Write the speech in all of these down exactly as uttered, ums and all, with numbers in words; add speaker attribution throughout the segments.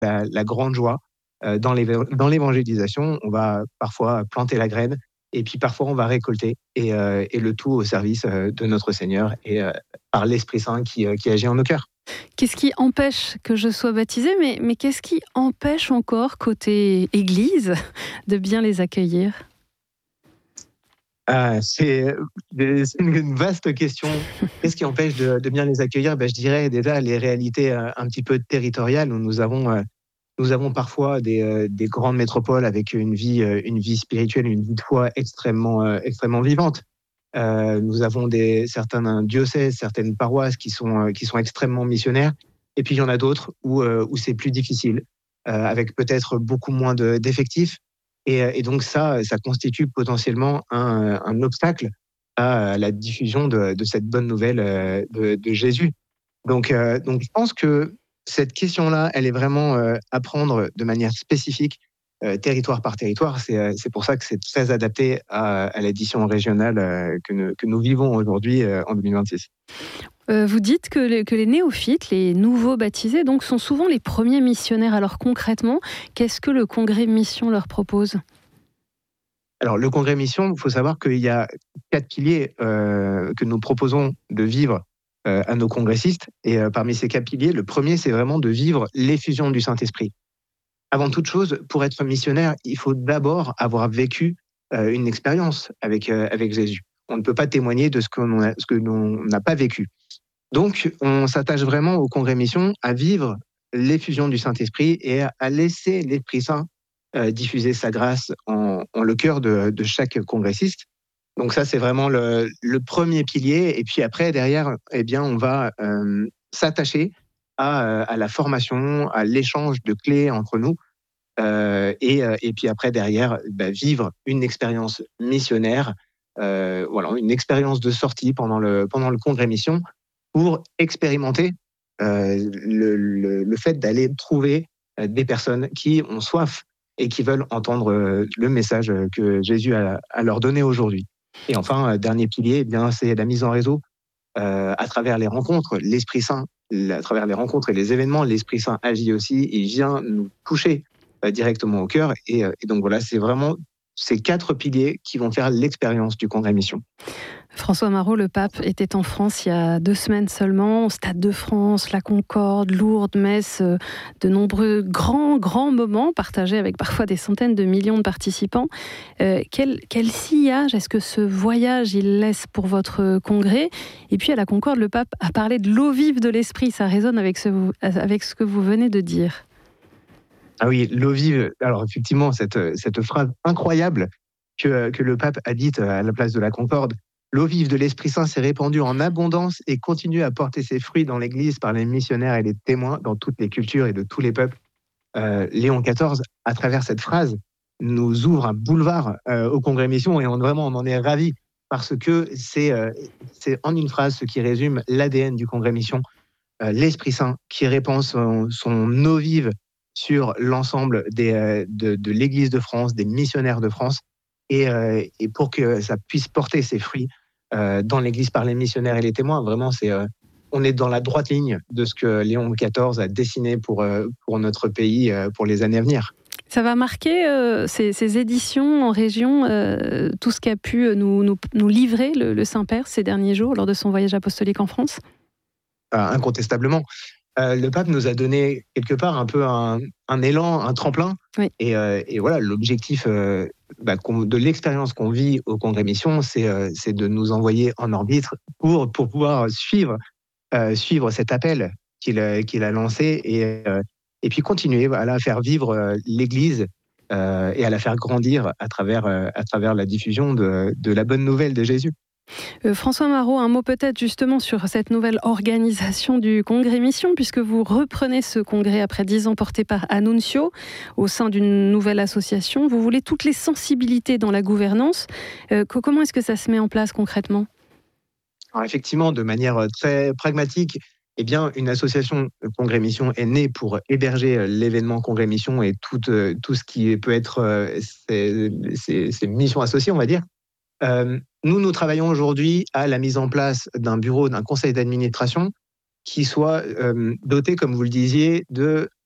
Speaker 1: la, la grande joie. Euh, dans, l'éve- dans l'évangélisation, on va parfois planter la graine et puis parfois on va récolter et, euh, et le tout au service euh, de notre Seigneur et euh, par l'Esprit Saint qui, euh, qui agit en nos cœurs.
Speaker 2: Qu'est-ce qui empêche que je sois baptisée, mais, mais qu'est-ce qui empêche encore, côté Église, de bien les accueillir ?
Speaker 1: Ah, c'est, c'est une vaste question. Qu'est-ce qui empêche de, de bien les accueillir? Ben, je dirais déjà les réalités euh, un petit peu territoriales où nous avons, euh, nous avons parfois des, euh, des grandes métropoles avec une vie, euh, une vie spirituelle, une vie de foi extrêmement, euh, extrêmement vivante. Euh, nous avons des, certains diocèses, certaines paroisses qui sont, euh, qui sont extrêmement missionnaires. Et puis il y en a d'autres où, euh, où c'est plus difficile, euh, avec peut-être beaucoup moins de, d'effectifs. Et, euh, et donc ça, ça constitue potentiellement un, un obstacle à la diffusion de, de cette bonne nouvelle euh, de, de Jésus. Donc, euh, donc je pense que cette question-là, elle est vraiment euh, à prendre de manière spécifique, euh, territoire par territoire. C'est, euh, c'est pour ça que c'est très adapté à, à l'édition régionale euh, que, nous, que nous vivons aujourd'hui euh, en deux mille vingt-six.
Speaker 2: Euh, vous dites que les, que les néophytes, les nouveaux baptisés, donc, sont souvent les premiers missionnaires. Alors concrètement, qu'est-ce que le congrès Mission leur propose ?
Speaker 1: Alors le congrès Mission, il faut savoir qu'il y a quatre piliers euh, que nous proposons de vivre euh, à nos congressistes. Et euh, parmi ces quatre piliers, le premier, c'est vraiment de vivre l'effusion du Saint-Esprit. Avant toute chose, pour être missionnaire, il faut d'abord avoir vécu euh, une expérience avec, euh, avec Jésus. On ne peut pas témoigner de ce, qu'on a, ce que l'on n'a pas vécu. Donc, on s'attache vraiment au Congrès Mission à vivre l'effusion du Saint-Esprit et à laisser l'Esprit Saint euh, diffuser sa grâce en, en le cœur de, de chaque congressiste. Donc ça, c'est vraiment le, le premier pilier. Et puis après, derrière, eh bien, on va euh, s'attacher à, à la formation, à l'échange de clés entre nous. Euh, et, et puis après, derrière, bah, vivre une expérience missionnaire, euh, voilà, une expérience de sortie pendant le, pendant le congrès mission pour expérimenter euh, le, le, le fait d'aller trouver des personnes qui ont soif et qui veulent entendre le message que Jésus a à leur donner aujourd'hui. Et enfin, dernier pilier, eh bien, c'est la mise en réseau euh, à travers les rencontres, l'Esprit Saint, à travers les rencontres et les événements, l'Esprit Saint agit aussi, il vient nous toucher euh, directement au cœur. Et, et donc voilà, c'est vraiment ces quatre piliers qui vont faire l'expérience du Congrès Mission.
Speaker 2: François Marot, le pape, était en France il y a deux semaines seulement, au Stade de France, la Concorde, Lourdes, Metz, de nombreux grands, grands moments partagés avec parfois des centaines de millions de participants. Euh, quel, quel sillage est-ce que ce voyage il laisse pour votre congrès ? Et puis à la Concorde, le pape a parlé de l'eau vive de l'esprit, ça résonne avec ce, avec ce que vous venez de dire.
Speaker 1: Ah oui, l'eau vive, alors effectivement, cette, cette phrase incroyable que, que le pape a dite à la place de la Concorde. L'eau vive de l'Esprit Saint s'est répandue en abondance et continue à porter ses fruits dans l'Église par les missionnaires et les témoins dans toutes les cultures et de tous les peuples. Euh, Léon quatorze, à travers cette phrase, nous ouvre un boulevard euh, au Congrès Mission et on, vraiment on en est ravis parce que c'est, euh, c'est en une phrase ce qui résume l'A D N du Congrès Mission. Euh, L'Esprit Saint qui répand son, son eau vive sur l'ensemble des, euh, de, de l'Église de France, des missionnaires de France et, euh, et pour que ça puisse porter ses fruits Euh, dans l'Église par les missionnaires et les témoins. Vraiment, c'est, euh, on est dans la droite ligne de ce que Léon quatorze a dessiné pour, euh, pour notre pays euh, pour les années à venir.
Speaker 2: Ça va marquer euh, ces, ces éditions en région, euh, tout ce qu'a pu nous, nous, nous livrer le, le Saint-Père ces derniers jours lors de son voyage apostolique en France ?
Speaker 1: Euh, incontestablement. Euh, le pape nous a donné quelque part un peu un, un élan, un tremplin.
Speaker 2: Oui.
Speaker 1: Et, euh, et voilà, l'objectif euh, bah, de l'expérience qu'on vit au Congrès Mission, c'est, euh, c'est de nous envoyer en orbite pour, pour pouvoir suivre, euh, suivre cet appel qu'il, qu'il a lancé et, euh, et puis continuer voilà, à faire vivre euh, l'Église euh, et à la faire grandir à travers, euh, à travers la diffusion de, de la bonne nouvelle de Jésus.
Speaker 2: Euh, François Marot, un mot peut-être justement sur cette nouvelle organisation du Congrès Mission, puisque vous reprenez ce congrès après dix ans porté par Annuncio au sein d'une nouvelle association. Vous voulez toutes les sensibilités dans la gouvernance. Euh, comment est-ce que ça se met en place concrètement ?
Speaker 1: Alors effectivement, de manière très pragmatique, eh bien, une association Congrès Mission est née pour héberger l'événement Congrès Mission et tout, tout ce qui peut être ses, ses, ses missions associées, on va dire. Euh, nous, nous travaillons aujourd'hui à la mise en place d'un bureau, d'un conseil d'administration qui soit euh, doté, comme vous le disiez, de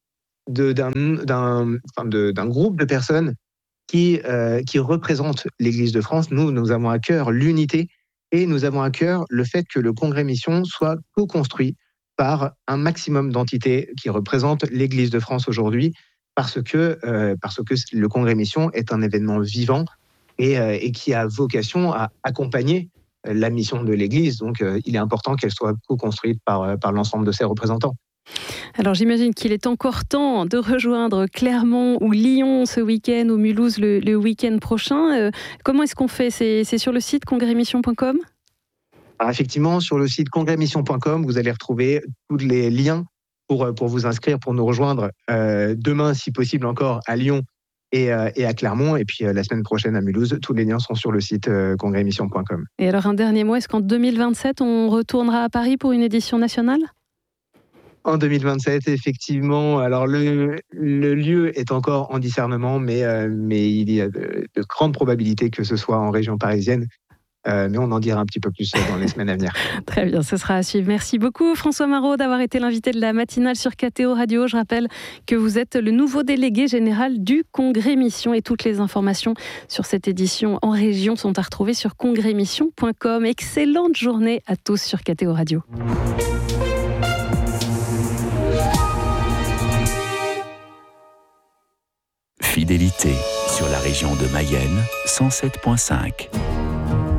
Speaker 1: de, d'un, d'un, enfin de, d'un groupe de personnes qui, euh, qui représentent l'Église de France. Nous, nous avons à cœur l'unité et nous avons à cœur le fait que le Congrès Mission soit co-construit par un maximum d'entités qui représentent l'Église de France aujourd'hui, parce que, euh, parce que le Congrès Mission est un événement vivant et, euh, et qui a vocation à accompagner la mission de l'Église. Donc, euh, il est important qu'elle soit co-construite par, par l'ensemble de ses représentants.
Speaker 2: Alors j'imagine qu'il est encore temps de rejoindre Clermont ou Lyon ce week-end, ou Mulhouse le, le week-end prochain. Euh, comment est-ce qu'on fait ? c'est, c'est sur le site congrès mission point com ?
Speaker 1: Alors effectivement, sur le site congrès mission point com, vous allez retrouver tous les liens pour, pour vous inscrire, pour nous rejoindre euh, demain, si possible encore, à Lyon et, euh, et à Clermont. Et puis euh, la semaine prochaine à Mulhouse. Tous les liens sont sur le site euh, congrès mission point com.
Speaker 2: Et alors un dernier mot, est-ce qu'en deux mille vingt-sept, on retournera à Paris pour une édition nationale ?
Speaker 1: En deux mille vingt-sept, effectivement. Alors, le, le lieu est encore en discernement, mais, euh, mais il y a de, de grandes probabilités que ce soit en région parisienne. Euh, mais on en dira un petit peu plus dans les semaines à venir.
Speaker 2: Très bien, ce sera à suivre. Merci beaucoup François Marot d'avoir été l'invité de la matinale sur K T O Radio. Je rappelle que vous êtes le nouveau délégué général du Congrès Mission, et toutes les informations sur cette édition en région sont à retrouver sur congrès mission point com. Excellente journée à tous sur K T O Radio.
Speaker 3: Fidélité sur la région de Mayenne, cent sept virgule cinq.